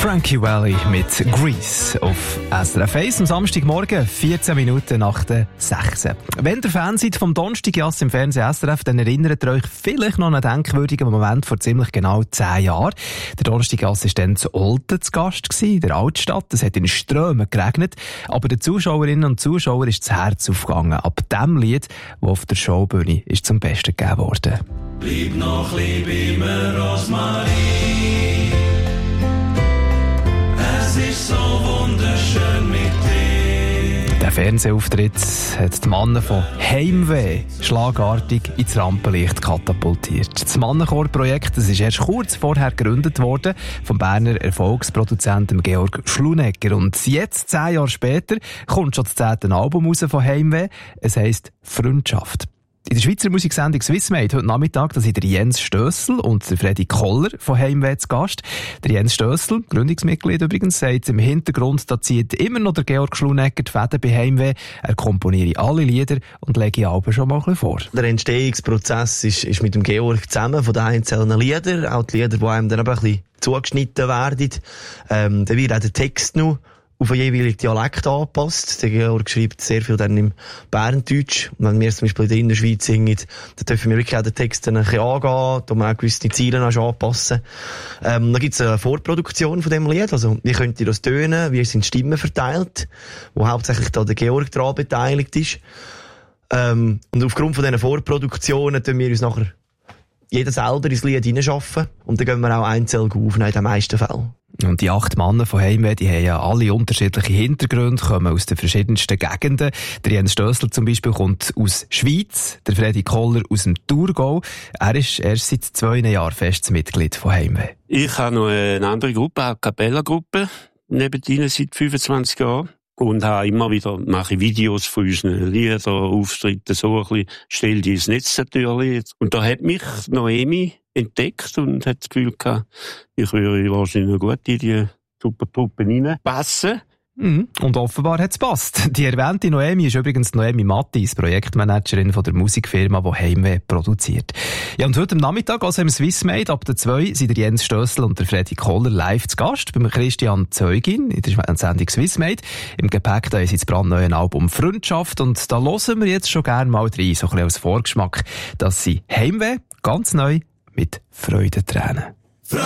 Frankie Valli mit Grease auf SRF 1 am Samstagmorgen, 14 Minuten nach der 6. Wenn ihr Fan seid vom Donnerstagjass im Fernsehen SRF, dann erinnert ihr euch vielleicht noch an einen denkwürdigen Moment vor ziemlich genau 10 Jahren. Der Donnerstagjass war dann zu Olten zu Gast in der Altstadt. Es hat in Strömen geregnet, aber den Zuschauerinnen und Zuschauern ist das Herz aufgegangen. Ab dem Lied, das auf der Showbühne ist zum Besten gegeben wurde. Bleib noch lieb immer, Rosmarie. Es ist so wunderschön mit dir. Der Fernsehauftritt hat die Männer von Heimweh schlagartig ins Rampenlicht katapultiert. Das Mannenchor-Projekt ist erst kurz vorher gegründet worden vom Berner Erfolgsproduzenten Georg Schlunegger. Und jetzt, 10 Jahre später, kommt schon das 10. Album raus von Heimweh. Es heisst «Freundschaft». In der Schweizer Musiksendung Swissmade heute Nachmittag, da sind der Jens Stössel und der Freddy Koller von Heimweh zu Gast. Der Jens Stössel, Gründungsmitglied übrigens, sagt im Hintergrund, da zieht immer noch der Georg Schlunegger die Fäden bei Heimweh. Er komponiere alle Lieder und lege Alben schon mal ein bisschen vor. Der Entstehungsprozess ist mit dem Georg zusammen von den einzelnen Liedern, auch die Lieder, die einem dann aber ein bisschen zugeschnitten werden. Dann wird auch der Text noch auf den jeweiligen Dialekt angepasst. Der Georg schreibt sehr viel dann im Berndeutsch. Und wenn wir zum Beispiel in der Schweiz singen, dann dürfen wir wirklich auch den Text dann ein bisschen angehen, da man auch gewisse Ziele anpassen. Dann gibt es eine Vorproduktion von dem Lied. Also, wie könnt ihr das tönen? Wie sind Stimmen verteilt? Wo hauptsächlich da der Georg daran beteiligt ist. Und aufgrund von diesen Vorproduktionen tun wir uns nachher jeder selber ins Lied hineinschaffen. Und dann gehen wir auch einzeln aufnehmen in den meisten Fällen. Und die 8 Männer von Heimweh, die haben ja alle unterschiedliche Hintergründe, kommen aus den verschiedensten Gegenden. Der Jens Stössel zum Beispiel kommt aus Schweiz, der Freddy Koller aus dem Thurgau. Er ist erst seit 2 Jahren festes Mitglied von Heimweh. Ich habe noch eine andere Gruppe, eine A-Cappella-Gruppe, neben ihnen seit 25 Jahren. Und mache Videos von unseren Liedern, Auftritten, so ein bisschen, stelle die ins Netz natürlich. Und da hat mich Noemi entdeckt und hat das Gefühl gehabt, ich würde wahrscheinlich gut in die super Truppe reinpassen. Und offenbar hat es passt. Die erwähnte Noemi ist übrigens Noemi Mattis, Projektmanagerin von der Musikfirma, die Heimweh produziert. Ja, und heute am Nachmittag, also im Swissmade, ab der 2, sind der Jens Stössel und der Freddy Koller live zu Gast beim Christian Zeugin in der Sendung Swissmade. Im Gepäck da ist das brandneue Album «Freundschaft» und da hören wir jetzt schon gerne mal rein, so ein bisschen als Vorgeschmack, dass sie Heimweh ganz neu mit Freudentränen.